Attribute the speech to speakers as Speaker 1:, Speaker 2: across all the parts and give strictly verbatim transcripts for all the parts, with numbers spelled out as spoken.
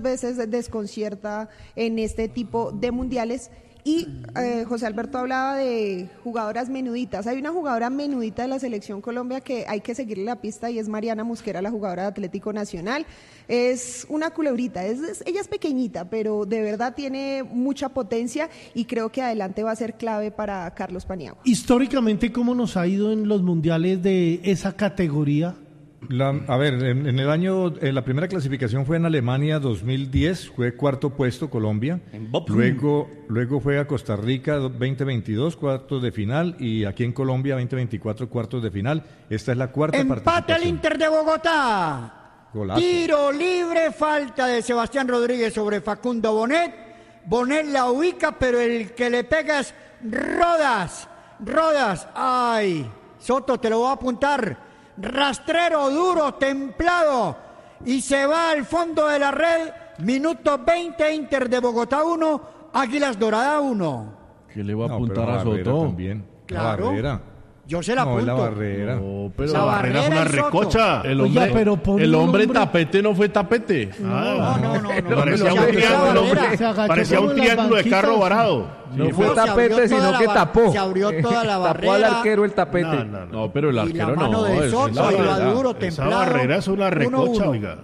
Speaker 1: muchas veces desconcierta en este tipo de mundiales. Y eh, José Alberto hablaba de jugadoras menuditas. Hay una jugadora menudita de la Selección Colombia que hay que seguirle la pista y es Mariana Mosquera, la jugadora de Atlético Nacional. Es una culebrita, es, es, ella es pequeñita, pero de verdad tiene mucha potencia y creo que adelante va a ser clave para Carlos Paniagua.
Speaker 2: Históricamente, ¿cómo nos ha ido en los mundiales de esa categoría?
Speaker 3: La, a ver, en, en el año, en la primera clasificación fue en Alemania dos mil diez, fue cuarto puesto Colombia, luego, luego fue a Costa Rica veinte veintidós, cuartos de final, y aquí en Colombia veinte veinticuatro, cuartos de final. Esta es la cuarta
Speaker 4: Empate
Speaker 3: participación.
Speaker 4: al Inter de Bogotá.
Speaker 3: Golazo.
Speaker 4: Tiro libre, falta de Sebastián Rodríguez sobre Facundo Bonet. Bonet la ubica, pero el que le pega es Rodas. Rodas, ay, Soto, te lo voy a apuntar. Rastrero duro, templado, y se va al fondo de la red. Minuto veinte, Inter de Bogotá uno, Águilas Dorada uno.
Speaker 5: ¿Qué le va a
Speaker 3: No,
Speaker 5: apuntar
Speaker 3: pero
Speaker 5: a
Speaker 3: Barrera
Speaker 5: Soto?
Speaker 3: También.
Speaker 4: Claro.
Speaker 3: La Barrera.
Speaker 4: Yo se la
Speaker 3: No,
Speaker 4: apunto.
Speaker 3: es la Barrera.
Speaker 5: No, pero
Speaker 4: La
Speaker 5: la
Speaker 4: Barrera
Speaker 5: Barrera es una
Speaker 4: y Soto.
Speaker 5: recocha. El hombre,
Speaker 2: Oiga, pero pon
Speaker 5: el
Speaker 2: un
Speaker 5: hombre
Speaker 2: hombre-
Speaker 5: tapete no fue tapete.
Speaker 4: No, no, no, no.
Speaker 5: Parecía
Speaker 4: no,
Speaker 5: un
Speaker 4: no,
Speaker 5: triángulo,
Speaker 4: no,
Speaker 5: hombre.
Speaker 2: Se agachó
Speaker 5: Parecía
Speaker 2: como
Speaker 5: un
Speaker 2: en las
Speaker 5: triángulo de carro
Speaker 2: banquitas.
Speaker 5: varado.
Speaker 6: No
Speaker 5: Sí,
Speaker 6: fue
Speaker 4: no, se
Speaker 6: tapete,
Speaker 4: abrió
Speaker 6: sino
Speaker 4: toda
Speaker 6: que
Speaker 4: la bar-
Speaker 6: tapó.
Speaker 4: se abrió toda la
Speaker 6: Tapó al
Speaker 4: barrera.
Speaker 6: arquero el tapete.
Speaker 5: No, no, no, pero el
Speaker 4: Y
Speaker 5: arquero
Speaker 4: la mano
Speaker 5: no.
Speaker 4: de
Speaker 5: esa es
Speaker 4: Soto
Speaker 5: la
Speaker 4: iba
Speaker 5: Barrera.
Speaker 4: duro,
Speaker 5: Esa
Speaker 4: templado.
Speaker 5: Barrera es una
Speaker 4: Uno,
Speaker 5: recocha,
Speaker 4: uno.
Speaker 5: oiga.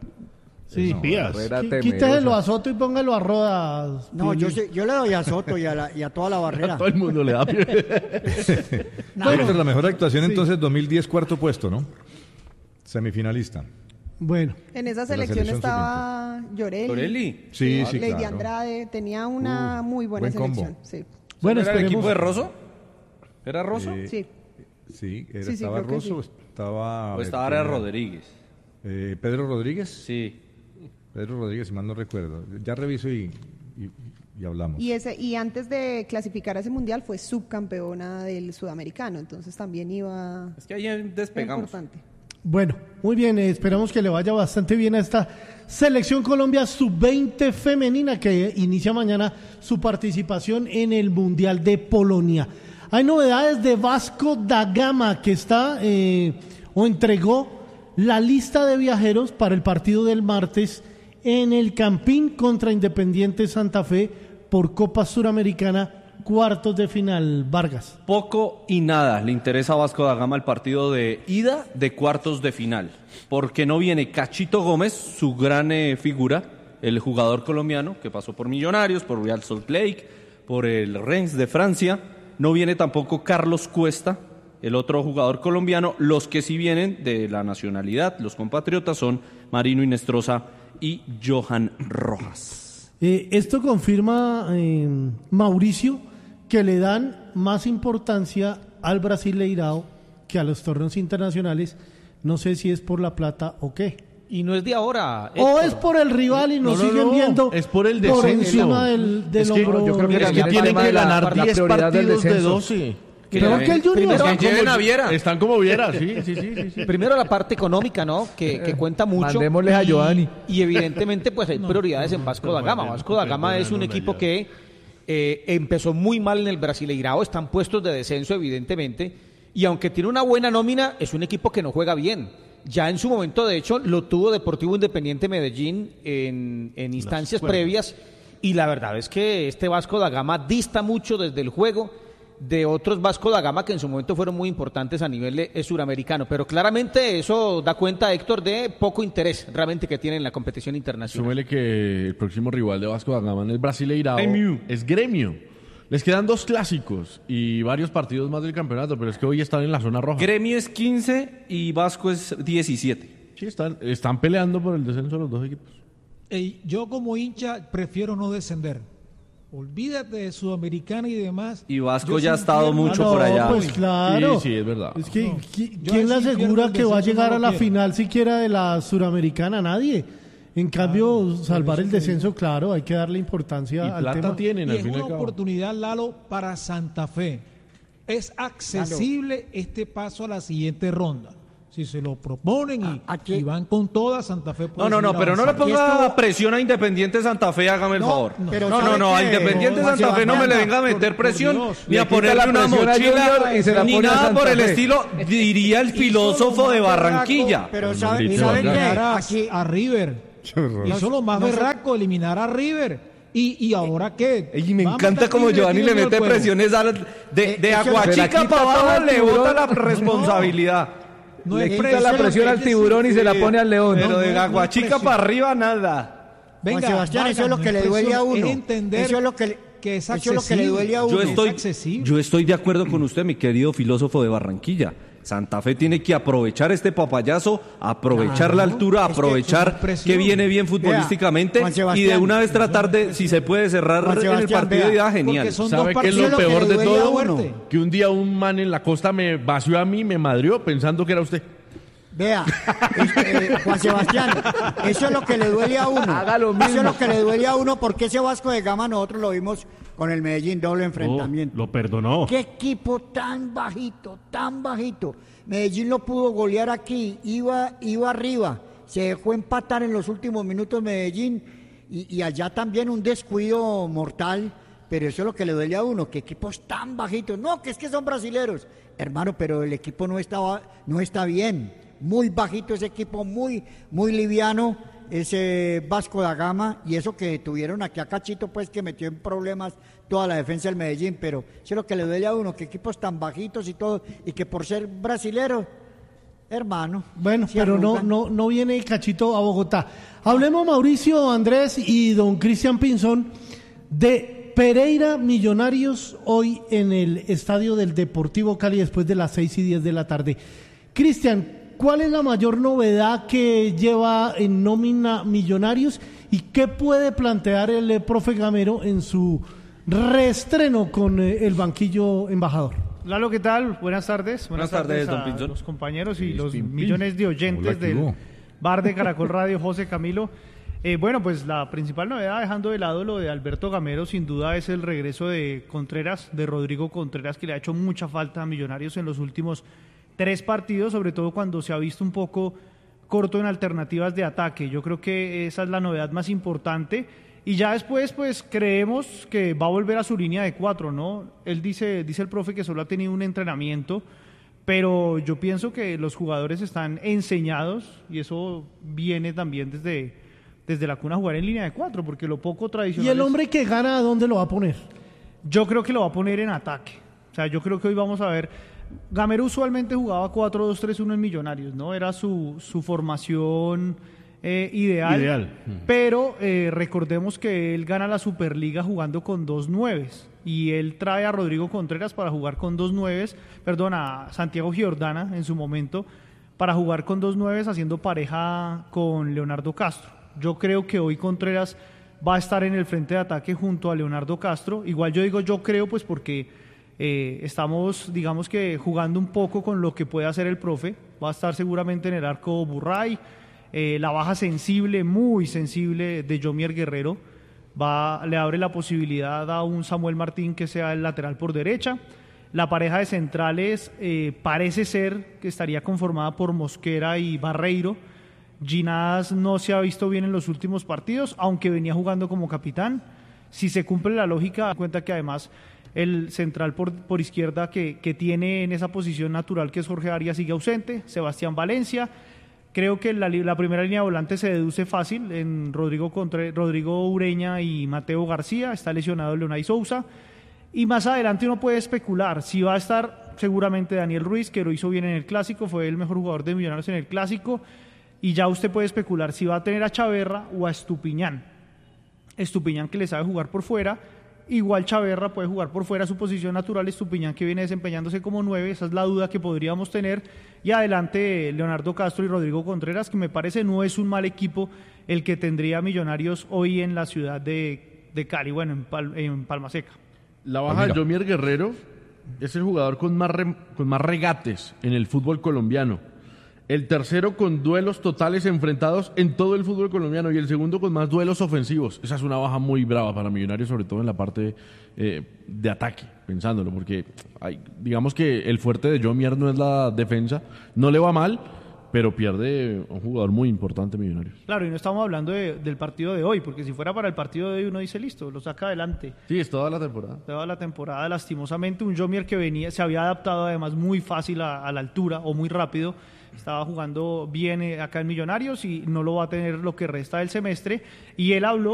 Speaker 2: Sí.
Speaker 5: Espías.
Speaker 6: Barrera
Speaker 2: Qu-
Speaker 6: temerosa.
Speaker 2: Quíteselo a Soto y póngalo a Rodas.
Speaker 4: No,
Speaker 2: Pili.
Speaker 4: yo, sé- yo le doy a Soto y a, la- y a toda la barrera.
Speaker 5: Todo el mundo le da pie.
Speaker 3: Héctor, la mejor actuación entonces dos mil diez, cuarto puesto, ¿no? Semifinalista.
Speaker 2: Bueno,
Speaker 1: En esa
Speaker 3: De la
Speaker 1: selección
Speaker 3: selección
Speaker 1: estaba Llorelli,
Speaker 7: ¿Llorelli?
Speaker 3: Sí, sí,
Speaker 1: Lady
Speaker 3: claro.
Speaker 1: Andrade, tenía una
Speaker 3: Uh,
Speaker 1: muy buena
Speaker 3: buen combo.
Speaker 1: selección. Sí,
Speaker 2: bueno,
Speaker 7: ¿Era el
Speaker 2: esperemos.
Speaker 7: equipo de Rosso? ¿Era Rosso?
Speaker 3: Eh,
Speaker 1: sí.
Speaker 3: Sí, era-
Speaker 1: Sí, sí,
Speaker 3: estaba
Speaker 1: creo que
Speaker 3: Rosso,
Speaker 1: sí.
Speaker 3: estaba...
Speaker 7: ¿O estaba era Rodríguez?
Speaker 3: Eh, Pedro Rodríguez.
Speaker 7: Sí.
Speaker 3: Pedro Rodríguez, si mal no recuerdo. Ya reviso y, y, y hablamos.
Speaker 1: Y ese y antes de clasificar a ese mundial fue subcampeona del sudamericano, entonces también iba
Speaker 7: Es que ahí despegamos.
Speaker 1: importante.
Speaker 2: Bueno, muy bien, eh, esperamos que le vaya bastante bien a esta Selección Colombia sub veinte femenina que inicia mañana su participación en el Mundial de Polonia. Hay novedades de Vasco da Gama que está eh, o entregó la lista de viajeros para el partido del martes en el Campín contra Independiente Santa Fe por Copa Suramericana, cuartos de final. Vargas.
Speaker 7: Poco y nada le interesa a Vasco da Gama el partido de ida de cuartos de final, porque no viene Cachito Gómez, su gran eh, figura, el jugador colombiano que pasó por Millonarios, por Real Salt Lake, por el Rennes de Francia. No viene tampoco Carlos Cuesta, el otro jugador colombiano. Los que sí vienen de la nacionalidad, los compatriotas, son Marino Inestrosa y Johan Rojas.
Speaker 2: Eh, esto confirma eh, Mauricio que le dan más importancia al Brasileirao que a los torneos internacionales. No sé si es por la plata o qué.
Speaker 8: Y no es de ahora.
Speaker 2: O
Speaker 8: Héctor.
Speaker 2: es por el rival y nos
Speaker 5: No, no,
Speaker 2: siguen
Speaker 5: no,
Speaker 2: viendo
Speaker 5: es por el
Speaker 2: por
Speaker 5: descenso.
Speaker 2: encima del, del
Speaker 5: Es que
Speaker 2: hombro.
Speaker 6: yo creo que
Speaker 5: Es que
Speaker 6: también el
Speaker 5: tienen
Speaker 6: tema
Speaker 5: que
Speaker 6: de la-
Speaker 5: ganar
Speaker 6: la
Speaker 5: diez
Speaker 6: prioridad del
Speaker 5: partidos de
Speaker 6: descenso.
Speaker 5: doce.
Speaker 2: Pero que el Junior
Speaker 8: Primero-
Speaker 2: está
Speaker 7: Que lleven a Viera.
Speaker 5: Están como Viera, sí, sí, sí, sí, sí.
Speaker 8: Primero la parte económica, ¿no? Que, que cuenta mucho.
Speaker 6: Mandémosles a
Speaker 8: Y-
Speaker 6: Giovanni.
Speaker 8: Y evidentemente pues hay prioridades en Vasco da Gama. Vasco da Gama es un equipo que eh, empezó muy mal en el Brasileirao, están puestos de descenso evidentemente, y aunque tiene una buena nómina, es un equipo que no juega bien. Ya en su momento, de hecho, lo tuvo Deportivo Independiente Medellín en, en instancias previas, y la verdad es que este Vasco da Gama dista mucho desde el juego de otros Vasco da Gama que en su momento fueron muy importantes a nivel eh, suramericano, pero claramente eso da cuenta, Héctor, de poco interés realmente que tiene en la competición internacional.
Speaker 5: Súmele que el próximo rival de Vasco da Gama en el Brasileirao
Speaker 7: Grêmio.
Speaker 5: es Gremio. Les quedan dos clásicos y varios partidos más del campeonato, pero es que hoy están en la zona roja.
Speaker 7: Gremio es quince y Vasco es diecisiete.
Speaker 5: Sí, están, están peleando por el descenso los dos equipos.
Speaker 9: Ey, yo como hincha prefiero no descender. Olvídate de Sudamericana y demás.
Speaker 7: Y Vasco
Speaker 9: Yo
Speaker 7: ya ha
Speaker 9: sí
Speaker 7: estado
Speaker 9: infierno-
Speaker 7: mucho
Speaker 2: Ah, no,
Speaker 7: por allá.
Speaker 2: pues claro.
Speaker 5: Sí, sí, es verdad.
Speaker 2: Es que,
Speaker 9: No.
Speaker 2: ¿qui-
Speaker 9: Yo
Speaker 2: ¿quién le
Speaker 9: ese
Speaker 2: asegura
Speaker 9: infierno
Speaker 2: que va a
Speaker 9: del
Speaker 2: llegar
Speaker 9: descenso
Speaker 2: a
Speaker 9: no
Speaker 2: la
Speaker 9: lo quiero.
Speaker 2: final siquiera de la Suramericana? Nadie. En cambio, salvar el descenso, claro, hay que darle importancia
Speaker 5: Y
Speaker 2: al
Speaker 5: plata
Speaker 2: tema.
Speaker 5: tienen,
Speaker 9: Y
Speaker 5: al
Speaker 9: es
Speaker 5: fin y
Speaker 9: una
Speaker 5: al cabo.
Speaker 9: oportunidad, Lalo, para Santa Fe. Es accesible este paso a la siguiente ronda. Si se lo proponen y,
Speaker 4: A- aquí-
Speaker 9: y van con toda, Santa Fe
Speaker 7: No,
Speaker 9: puede
Speaker 7: no, no,
Speaker 9: seguir
Speaker 7: pero no le
Speaker 9: avanzando.
Speaker 7: ponga
Speaker 4: esto-
Speaker 7: presión a Independiente Santa Fe, hágame el
Speaker 4: No,
Speaker 7: favor.
Speaker 4: no.
Speaker 7: No,
Speaker 4: Pero
Speaker 7: no,
Speaker 4: ¿sabe
Speaker 7: no, a
Speaker 4: qué?
Speaker 7: Independiente
Speaker 4: No,
Speaker 7: Santa Fe no me le
Speaker 4: Sebastián,
Speaker 7: venga a meter
Speaker 9: por- por
Speaker 7: presión
Speaker 9: Dios.
Speaker 7: ni
Speaker 6: Le
Speaker 7: a
Speaker 6: quita
Speaker 7: ponerle
Speaker 6: la
Speaker 7: una
Speaker 6: presión a
Speaker 7: mochila
Speaker 6: Junior y se la
Speaker 7: ni
Speaker 6: pone a
Speaker 7: nada
Speaker 6: Santa
Speaker 7: por el
Speaker 6: Fe.
Speaker 7: estilo, diría el filósofo de Barranquilla.
Speaker 4: Pero ¿saben
Speaker 5: grite,
Speaker 4: saben qué?
Speaker 5: Vargas.
Speaker 9: Ganarás
Speaker 4: Aquí,
Speaker 9: a River Hizo lo más
Speaker 4: no sé.
Speaker 9: berraco, eliminar a River. ¿Y, y ahora qué?
Speaker 6: Y me
Speaker 9: Va a
Speaker 6: encanta
Speaker 9: matar
Speaker 6: como
Speaker 9: River,
Speaker 6: Giovanni le
Speaker 9: tírame al
Speaker 6: mete
Speaker 9: juego.
Speaker 6: presiones a la- de,
Speaker 4: Eh,
Speaker 6: de
Speaker 4: eso-
Speaker 6: Aguachica
Speaker 10: quita
Speaker 6: para
Speaker 10: todo
Speaker 6: abajo,
Speaker 10: el
Speaker 6: le
Speaker 10: tiburón.
Speaker 6: bota la responsabilidad.
Speaker 9: No
Speaker 10: Le
Speaker 9: es
Speaker 10: quita
Speaker 9: presión,
Speaker 10: la presión
Speaker 9: es
Speaker 10: al
Speaker 9: decir,
Speaker 10: tiburón y se la pone al león.
Speaker 6: Pero
Speaker 9: No,
Speaker 6: de
Speaker 9: no, no es
Speaker 6: Aguachica
Speaker 9: presión.
Speaker 6: para arriba, nada.
Speaker 9: Venga,
Speaker 4: Juan Sebastián, eso es lo
Speaker 9: Vargas,
Speaker 4: que
Speaker 9: no
Speaker 4: le duele a
Speaker 9: presión,
Speaker 4: uno.
Speaker 9: es entender
Speaker 4: Eso es lo que le,
Speaker 9: que es
Speaker 4: eso es lo que le
Speaker 9: accesible.
Speaker 4: duele a uno.
Speaker 7: Yo estoy,
Speaker 9: accesible.
Speaker 7: yo estoy de acuerdo con usted, mi querido filósofo de Barranquilla. Santa Fe tiene que aprovechar este papayazo, aprovechar
Speaker 9: Claro,
Speaker 7: la altura,
Speaker 9: es que
Speaker 7: aprovechar
Speaker 9: eso es presión.
Speaker 7: que viene bien futbolísticamente
Speaker 4: Juan
Speaker 7: y
Speaker 4: Sebastián,
Speaker 7: de una vez tratar de, si se puede cerrar
Speaker 4: Juan
Speaker 7: en el
Speaker 4: Sebastián,
Speaker 7: partido,
Speaker 4: vea,
Speaker 7: ya genial.
Speaker 9: Porque son
Speaker 5: ¿Sabe
Speaker 9: dos
Speaker 5: qué es
Speaker 9: partidos
Speaker 5: lo
Speaker 4: que
Speaker 5: peor
Speaker 4: le
Speaker 5: de
Speaker 4: duele a
Speaker 5: todo?
Speaker 4: uno.
Speaker 5: Que un día un man en la costa me vació a mí, me madrió pensando que era usted.
Speaker 4: Vea, eh, eh, Juan Sebastián, eso es lo que le duele a uno.
Speaker 10: Haga lo
Speaker 4: Eso
Speaker 10: mismo.
Speaker 4: es lo que le duele a uno, porque ese Vasco de Gama nosotros lo vimos con el Medellín, doble enfrentamiento.
Speaker 3: Lo perdonó.
Speaker 4: Qué equipo tan bajito, tan bajito. Medellín lo pudo golear aquí, iba, iba arriba, se dejó empatar en los últimos minutos Medellín y, y allá también un descuido mortal, pero eso es lo que le duele a uno, que equipos tan bajitos. No, que es que son brasileros, hermano, pero el equipo no estaba, no está bien. Muy bajito ese equipo, muy, muy liviano, ese Vasco da Gama, y eso que tuvieron aquí a Cachito, pues que metió en problemas toda la defensa del Medellín, pero eso es lo que le duele a uno, que equipos tan bajitos y todo, y que por ser brasileros, hermano.
Speaker 2: Bueno,
Speaker 4: se
Speaker 2: pero no,
Speaker 4: arrugan.
Speaker 2: no, no viene Cachito a Bogotá. Hablemos, Mauricio, Andrés y don Cristian Pinzón, de Pereira Millonarios hoy en el estadio del Deportivo Cali después de las seis y diez de la tarde. Cristian, ¿cuál es la mayor novedad que lleva en nómina Millonarios y qué puede plantear el eh, profe Gamero en su reestreno con eh, el banquillo embajador?
Speaker 11: Lalo, ¿qué tal? Buenas tardes.
Speaker 7: Buenas tardes, don
Speaker 11: a
Speaker 7: Pinzón.
Speaker 11: los compañeros y
Speaker 5: Luis
Speaker 11: los
Speaker 5: Pin Pin.
Speaker 11: millones de oyentes
Speaker 3: Hola, ¿qué
Speaker 11: del
Speaker 3: hubo?
Speaker 11: bar de Caracol Radio, José Camilo. Eh, bueno, pues la principal novedad, dejando de lado lo de Alberto Gamero, sin duda es el regreso de Contreras, de Rodrigo Contreras, que le ha hecho mucha falta a Millonarios en los últimos tres partidos, sobre todo cuando se ha visto un poco corto en alternativas de ataque. Yo creo que esa es la novedad más importante. Y ya después, pues creemos que va a volver a su línea de cuatro, ¿no? Él dice, dice el profe que solo ha tenido un entrenamiento, pero yo pienso que los jugadores están enseñados y eso viene también desde, desde la cuna a jugar en línea de cuatro, porque lo poco tradicional.
Speaker 2: ¿Y el
Speaker 11: es-
Speaker 2: hombre que gana, a dónde lo va a poner?
Speaker 11: Yo creo que lo va a poner en ataque. O sea, yo creo que hoy vamos a ver. Gamero usualmente jugaba cuatro dos tres uno en Millonarios, ¿no? Era su, su formación eh, ideal.
Speaker 5: Ideal.
Speaker 11: Pero eh, recordemos que él gana la Superliga jugando con dos nueves. Y él trae a Rodrigo Contreras para jugar con dos nueves, perdón, a Santiago Giordana en su momento, para jugar con dos nueves haciendo pareja con Leonardo Castro. Yo creo que hoy Contreras va a estar en el frente de ataque junto a Leonardo Castro. Igual yo digo yo creo pues porque eh, estamos digamos que jugando un poco con lo que puede hacer el profe. Va a estar seguramente en el arco Burray, eh, la baja sensible, muy sensible de Yomier Guerrero. Va, le abre la posibilidad a un Samuel Martín que sea el lateral por derecha. La pareja de centrales eh, parece ser que estaría conformada por Mosquera y Barreiro. Ginás no se ha visto bien en los últimos partidos, aunque venía jugando como capitán. Si se cumple la lógica, da cuenta que además el central por, por izquierda que, que tiene en esa posición natural que es Jorge Arias sigue ausente, Sebastián Valencia. Creo que la, la primera línea de volante se deduce fácil en Rodrigo, Contre, Rodrigo Ureña y Mateo García, está lesionado Leonay Sousa. Y más adelante uno puede especular si va a estar seguramente Daniel Ruiz, que lo hizo bien en el Clásico, fue el mejor jugador de Millonarios en el Clásico. Y ya usted puede especular si va a tener a Chaverra o a Estupiñán. Estupiñán que le sabe jugar por fuera, igual Chaverra puede jugar por fuera su posición natural, Estupiñán que viene desempeñándose como nueve, esa es la duda que podríamos tener. Y adelante Leonardo Castro y Rodrigo Contreras, que me parece no es un mal equipo el que tendría Millonarios hoy en la ciudad de, de Cali, bueno, en, Pal, en Palma Seca.
Speaker 5: La baja de Yomier Guerrero es el jugador con más, re, con más regates en el fútbol colombiano. El tercero con duelos totales enfrentados en todo el fútbol colombiano y el segundo con más duelos ofensivos. Esa es una baja muy brava para Millonarios, sobre todo en la parte eh, de ataque, pensándolo, porque hay, digamos que el fuerte de Yomier no es la defensa, no le va mal, pero pierde un jugador muy importante Millonarios.
Speaker 11: Claro, y no estamos hablando de, del partido de hoy, porque si fuera para el partido de hoy uno dice listo, lo saca adelante.
Speaker 5: Sí, es toda la temporada.
Speaker 11: Toda la temporada, lastimosamente, un Yomier que venía, se había adaptado además muy fácil a, a la altura o muy rápido, estaba jugando bien eh, acá en Millonarios y no lo va a tener lo que resta del semestre. Y él habló